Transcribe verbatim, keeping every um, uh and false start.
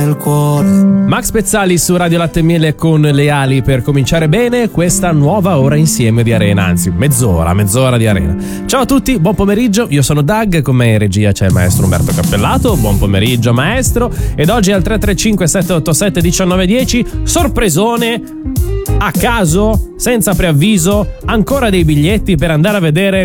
il cuore. Max Pezzali su Radio Latte e Miele con le ali per cominciare bene questa nuova ora insieme di Arena, anzi mezz'ora, mezz'ora di Arena. Ciao a tutti, buon pomeriggio, io sono Doug, con me in regia c'è il maestro Umberto Cappellato, buon pomeriggio maestro, ed oggi al tre tre cinque sette otto sette uno nove uno zero, sorpresone, a caso, senza preavviso, ancora dei biglietti per andare a vedere